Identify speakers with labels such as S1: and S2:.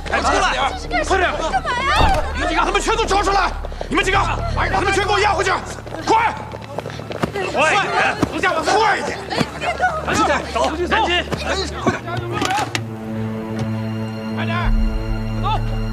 S1: 出来！快点！干嘛呀？你们几个把他们全都找出来！你们几个把他们全给我押回去！快！快点！不叫我快一点！赶紧走！赶紧！快点！快点！走！